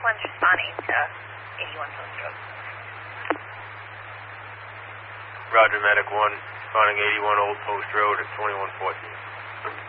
Medic 1's responding to 81 Post Road. Roger, Medic 1, responding 81 Old Post Road at 2114.